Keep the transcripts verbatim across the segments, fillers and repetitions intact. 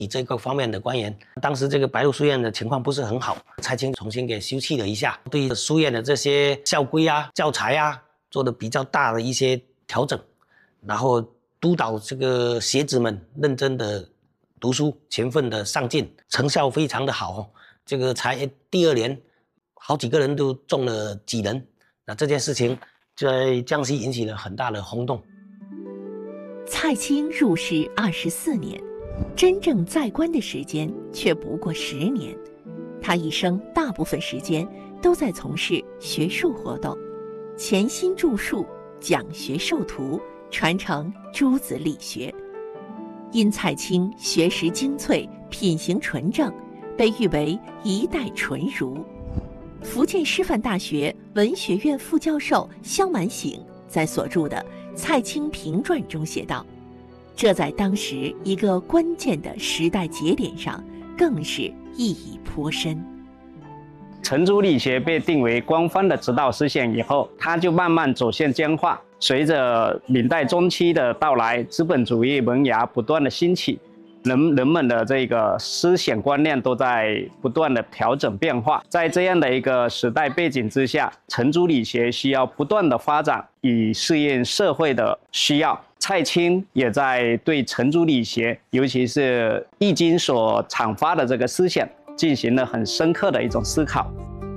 以这个方面的官员。当时这个白鹿书院的情况不是很好，蔡清重新给修葺了一下，对书院的这些校规啊、教材啊做的比较大的一些调整，然后督导这个学子们认真的读书，勤奋的上进，成效非常的好。这个才第二年，好几个人都中了几人，那这件事情在江西引起了很大的轰动。 蔡清入仕二十四年，真正在官的时间却不过十年。他一生大部分时间都在从事学术活动，潜心著述，讲学授徒，传承诸子理学。因蔡清学识精粹，品行纯正，被誉为一代纯儒。福建师范大学文学院副教授萧满醒在所著的《蔡清评传》中写道，这在当时一个关键的时代节点上更是意义颇深。 程朱理学被定为官方的指导思想以后，它就慢慢走向僵化。随着明代中期的到来，资本主义萌芽不断的兴起，人人们的这个思想观念都在不断的调整变化。在这样的一个时代背景之下，程朱理学需要不断的发展，以适应社会的需要。蔡清也在对程朱理学，尤其是《易经》所阐发的这个思想，进行了很深刻的一种思考。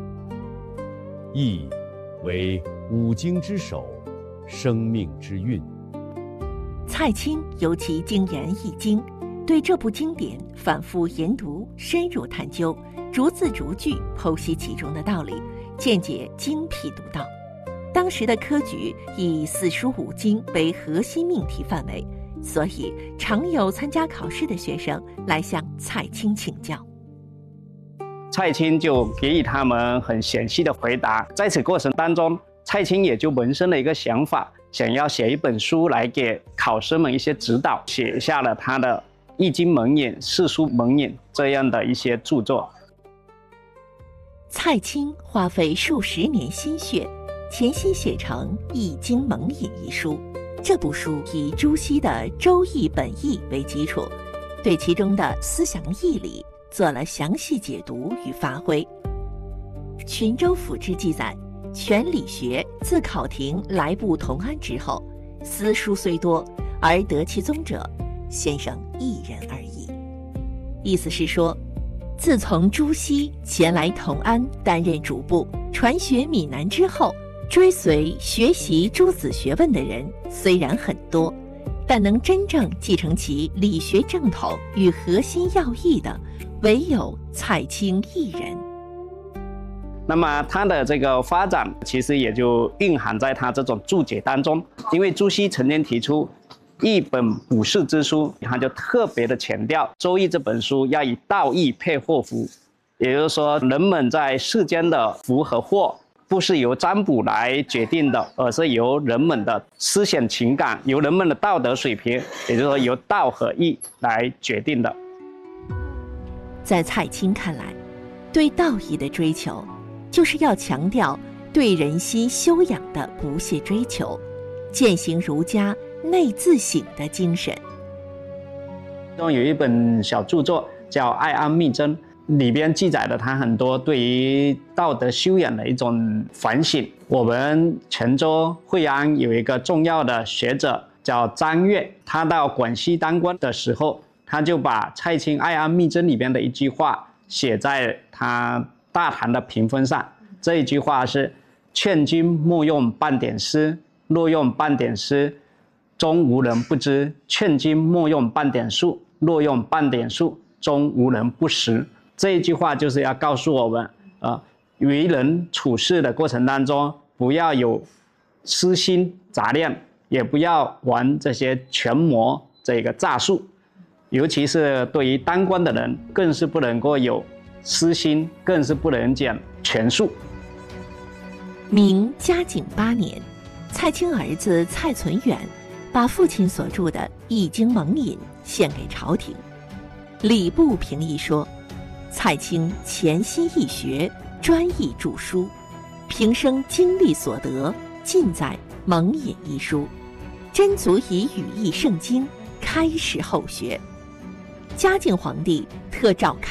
易为五经之首，生命之韵。 蔡清尤其精研《易经》，对这部经典反复研读，深入探究，逐字逐句剖析其中的道理，见解精辟独到。当时的科举以四书五经为核心命题范围，所以常有参加考试的学生来向蔡清请教。 蔡清就给予他们很详细的回答。在此过程当中，蔡清也就萌生了一个想法，想要写一本书来给考生们一些指导，写下了他的《易经盟引》《四书盟引》这样的一些著作。 蔡清花费数十年心血，潜心写成《易经盟引》一书。这部书以朱熹的《周易本义》为基础，对其中的思想义理做了详细解读与发挥。群州府志记载，全理学自考亭来部同安之后，私书虽多，而得其宗者，先生一人而已。意思是说，自从朱熹前来同安担任主簿，传学闽南之后，追随学习诸子学问的人虽然很多，但能真正继承其理学正统与核心要义的，唯有蔡清一人。 那么他的这个发展其实也就蕴含在他这种注解当中，因为朱熹曾经提出一本普世之书，他就特别的强调《周易》这本书要以道义配祸福，也就是说，人们在世间的福和祸不是由占卜来决定的，而是由人们的思想情感，由人们的道德水平，也就是说由道和义来决定的。 在蔡清看来，对道义的追求，就是要强调对人心修养的不懈追求，践行儒家内自省的精神。 其中有一本小著作叫《爱安密箴》，里边记载了他很多对于道德修养的一种反省。我们泉州惠安有一个重要的学者叫张悦，他到广西当官的时候，他就把蔡清《爱安密箴》里边的一句话写在他大堂的屏风上。这一句话是：劝君莫用半点诗，若用半点诗，终无人不知；劝君莫用半点术，若用半点术，终无人不识。这一句话就是要告诉我们，呃，为人处事的过程当中，不要有私心杂念，也不要玩这些权谋这个诈术，尤其是对于当官的人，更是不能够有私心，更是不能讲权术。 明嘉靖八年，蔡清儿子蔡存远把父亲所著的《易经盟引》献给朝廷。礼部评议说，蔡清潜心易学，专意著书，平生经历所得，尽在《盟引》一书，真足以语义圣经，开示后学。 嘉靖皇帝特召开